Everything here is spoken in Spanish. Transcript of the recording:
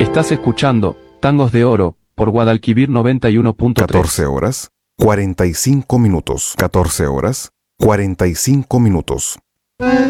Estás escuchando Tangos de Oro por Guadalquivir 91.3. 14 horas, 45 minutos. 14 horas, 45 minutos.